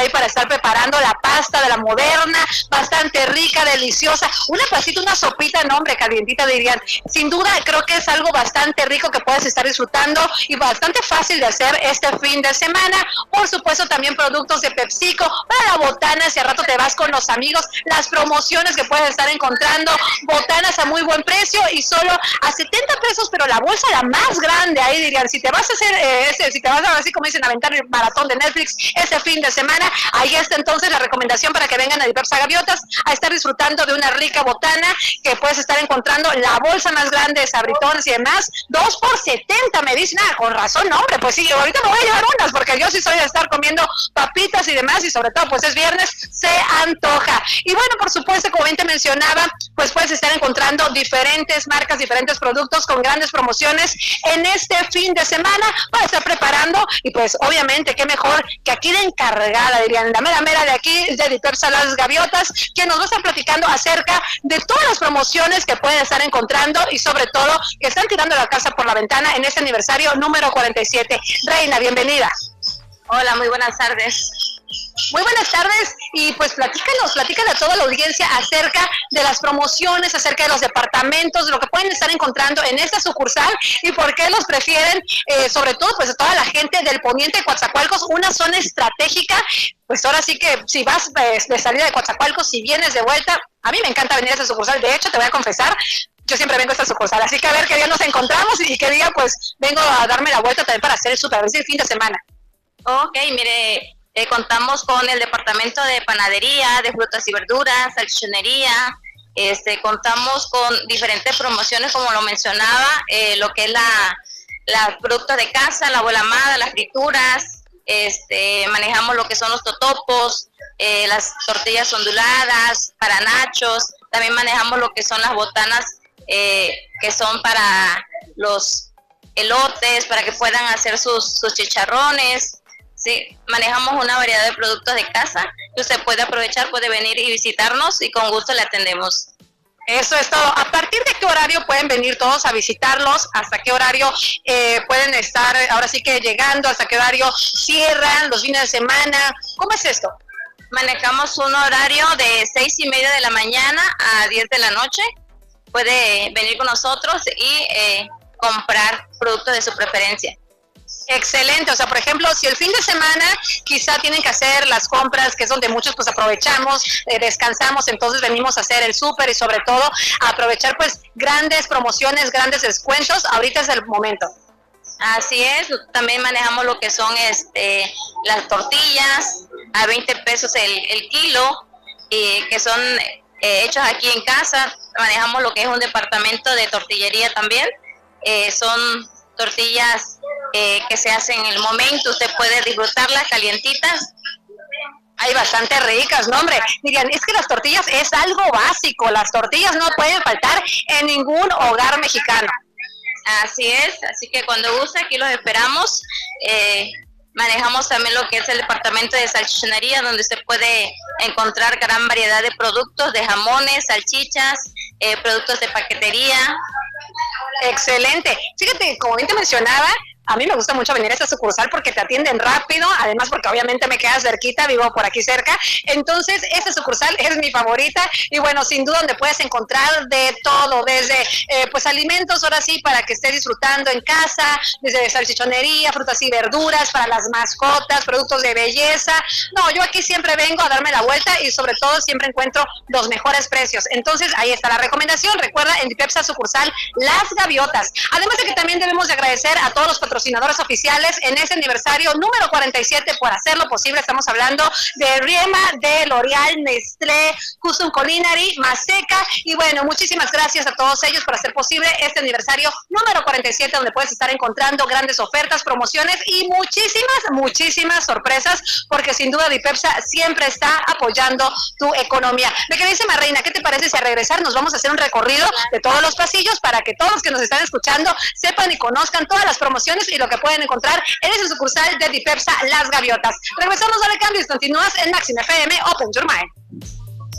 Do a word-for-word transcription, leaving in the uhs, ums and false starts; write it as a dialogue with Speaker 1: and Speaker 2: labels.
Speaker 1: para estar preparando la pasta de la Moderna, bastante rica, deliciosa, una pasita, una sopita, no hombre, calientita dirían. Sin duda creo que es algo bastante rico que puedes estar disfrutando y bastante fácil de hacer este fin de semana. Por supuesto también productos de PepsiCo para la botana, si al rato te vas con los amigos, las promociones que puedes estar encontrando, botanas a muy buen precio y solo a setenta pesos, pero la bolsa la más grande, ahí dirían, si te vas a hacer, eh, ese, si te vas a, así como dicen, aventar el maratón de Netflix este fin de semana, ahí está entonces la recomendación para que vengan a Dipepsa Gaviotas a estar disfrutando de una rica botana que puedes estar encontrando, la bolsa más grande de sabritones y demás, dos por setenta, me dicen, ah, con razón, no, hombre, pues sí, ahorita me voy a llevar unas, porque yo sí soy de estar comiendo papitas y demás, y sobre todo, pues es viernes, se antoja. Y bueno, por supuesto, como bien te mencionaba, pues puedes estar encontrando diferentes marcas, diferentes productos con grandes promociones en este fin de semana para estar preparando, y pues obviamente, qué mejor que aquí de encargada, dirían, la mera mera de aquí, de Dipepsa Las Gaviotas, que nos va a estar platicando acerca de todas las promociones que pueden estar encontrando y sobre todo que están tirando la casa por la ventana en este aniversario número cuarenta y siete. Reina, bienvenida.
Speaker 2: Hola, muy buenas tardes.
Speaker 1: Muy buenas tardes, y pues platícanos, platícale a toda la audiencia acerca de las promociones, acerca de los departamentos, de lo que pueden estar encontrando en esta sucursal y por qué los prefieren, eh, sobre todo pues a toda la gente del poniente de Coatzacoalcos, una zona estratégica. Pues ahora sí que si vas de, de salida de Coatzacoalcos, si vienes de vuelta, a mí me encanta venir a esta sucursal, de hecho te voy a confesar, yo siempre vengo a esta sucursal, así que a ver qué día nos encontramos y qué día pues vengo a darme la vuelta también para hacer el súper, el fin de semana.
Speaker 2: Ok, mire, eh, contamos con el departamento de panadería, de frutas y verduras, salchichonería, este, contamos con diferentes promociones, como lo mencionaba, eh, lo que es la, la productos de casa, la bola amada, las frituras, este, manejamos lo que son los totopos, eh, las tortillas onduladas, para nachos, también manejamos lo que son las botanas, eh, que son para los elotes, para que puedan hacer sus, sus chicharrones. Sí, manejamos una variedad de productos de casa que usted puede aprovechar, puede venir y visitarnos y con gusto le atendemos.
Speaker 1: Eso es todo. ¿A partir de qué horario pueden venir todos a visitarlos? ¿Hasta qué horario eh, pueden estar ahora sí que llegando? ¿Hasta qué horario cierran los fines de semana? ¿Cómo es esto?
Speaker 2: Manejamos un horario de seis y media de la mañana a diez de la noche. Puede venir con nosotros y eh, comprar productos de su preferencia.
Speaker 1: Excelente, o sea, por ejemplo, si el fin de semana quizá tienen que hacer las compras, que es donde muchos pues aprovechamos, eh, descansamos, entonces venimos a hacer el súper y sobre todo a aprovechar pues grandes promociones, grandes descuentos, ahorita es el momento.
Speaker 2: Así es, también manejamos lo que son este las tortillas a veinte pesos el, el kilo, y que son eh, hechos aquí en casa. Manejamos lo que es un departamento de tortillería también, eh, son tortillas eh, que se hacen en el momento, usted puede disfrutarlas calientitas.
Speaker 1: Hay bastante ricas, ¿no, hombre? Dirían, es que las tortillas es algo básico, las tortillas no pueden faltar en ningún hogar mexicano.
Speaker 2: Así es, así que cuando guste aquí los esperamos. Eh, manejamos también lo que es el departamento de salchichonería, donde usted puede encontrar gran variedad de productos, de jamones, salchichas, eh, productos de paquetería.
Speaker 1: Excelente. Fíjate, como bien te mencionaba, a mí me gusta mucho venir a esta sucursal porque te atienden rápido, además porque obviamente me queda cerquita, vivo por aquí cerca, entonces esta sucursal es mi favorita y bueno, sin duda donde puedes encontrar de todo, desde eh, pues alimentos, ahora sí, para que estés disfrutando en casa, desde salchichonería, frutas y verduras, para las mascotas, productos de belleza. No, yo aquí siempre vengo a darme la vuelta y sobre todo siempre encuentro los mejores precios, entonces ahí está la recomendación. Recuerda, en Dipepsa sucursal Las Gaviotas, además de que también debemos de agradecer a todos los patrocinadores oficiales en ese aniversario número cuarenta y siete por hacerlo posible. Estamos hablando de Riema, de L'Oreal, Nestlé, Custom Culinary, Maseca y bueno, muchísimas gracias a todos ellos por hacer posible este aniversario número cuarenta y siete, donde puedes estar encontrando grandes ofertas, promociones y muchísimas, muchísimas sorpresas, porque sin duda Dipepsa siempre está apoyando tu economía. Me queridísima Reina, ¿qué te parece si a regresar nos vamos a hacer un recorrido de todos los pasillos para que todos los que nos están escuchando sepan y conozcan todas las promociones y lo que pueden encontrar en esa sucursal de Dipepsa Las Gaviotas? Regresamos, dale cambios, continúas en Máxima F M, Open Your Mind.